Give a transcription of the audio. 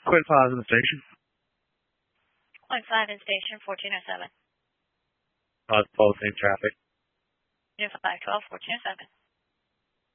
Quit 5 in the station. Point 5 in station, 1407. Follow the same traffic. Unit 512, 1407.